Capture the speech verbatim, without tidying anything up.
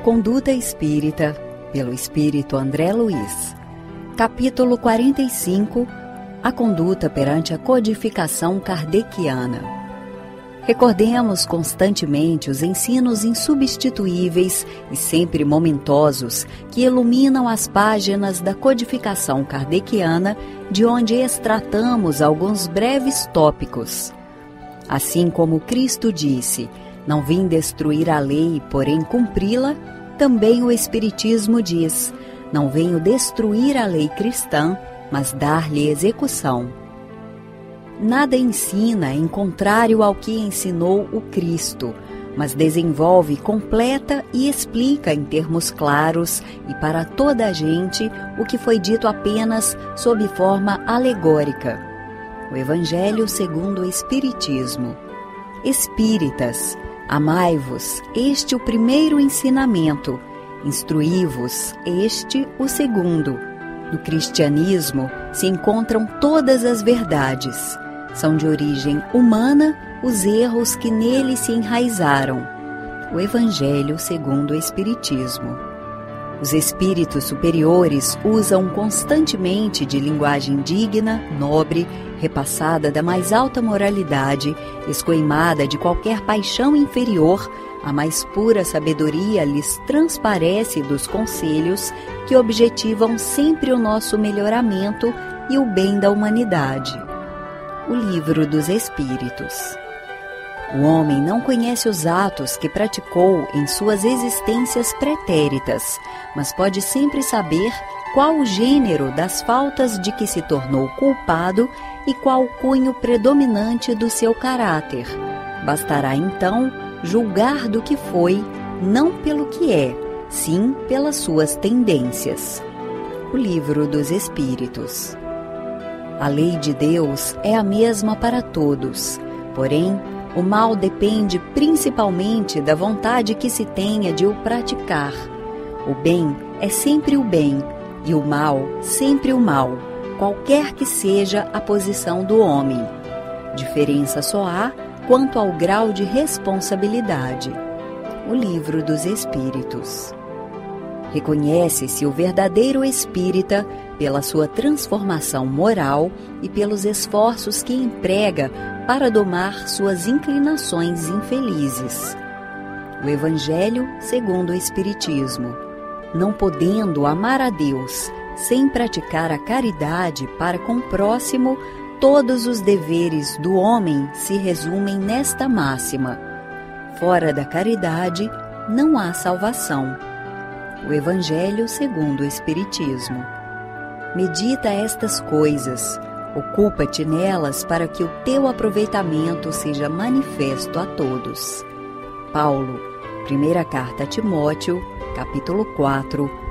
Conduta Espírita, pelo Espírito André Luiz. Capítulo quarenta e cinco. A conduta perante a codificação kardeciana. Recordemos constantemente os ensinos insubstituíveis e sempre momentosos que iluminam as páginas da codificação kardeciana, de onde extratamos alguns breves tópicos. Assim como Cristo disse: "Não vim destruir a lei, porém cumpri-la", também o Espiritismo diz: "Não venho destruir a lei cristã, mas dar-lhe execução". Nada ensina em contrário ao que ensinou o Cristo, mas desenvolve, completa e explica em termos claros e para toda a gente o que foi dito apenas sob forma alegórica. O Evangelho segundo o Espiritismo. Espíritas, amai-vos, este o primeiro ensinamento, instruí-vos, este o segundo. No cristianismo se encontram todas as verdades. São de origem humana os erros que nele se enraizaram. O Evangelho segundo o Espiritismo. Os espíritos superiores usam constantemente de linguagem digna, nobre, repassada da mais alta moralidade, escoimada de qualquer paixão inferior. A mais pura sabedoria lhes transparece dos conselhos que objetivam sempre o nosso melhoramento e o bem da humanidade. O Livro dos Espíritos. O homem não conhece os atos que praticou em suas existências pretéritas, mas pode sempre saber qual o gênero das faltas de que se tornou culpado e qual o cunho predominante do seu caráter. Bastará então julgar do que foi, não pelo que é, sim pelas suas tendências. O Livro dos Espíritos. A lei de Deus é a mesma para todos, porém, o mal depende principalmente da vontade que se tenha de o praticar. O bem é sempre o bem, e o mal sempre o mal, qualquer que seja a posição do homem. Diferença só há quanto ao grau de responsabilidade. O Livro dos Espíritos. Reconhece-se o verdadeiro espírita pela sua transformação moral e pelos esforços que emprega para domar suas inclinações infelizes. O Evangelho segundo o Espiritismo. Não podendo amar a Deus sem praticar a caridade para com o próximo, todos os deveres do homem se resumem nesta máxima: fora da caridade não há salvação. O Evangelho segundo o Espiritismo. Medita estas coisas, ocupa-te nelas para que o teu aproveitamento seja manifesto a todos. Paulo, primeira carta a Timóteo, capítulo quatro,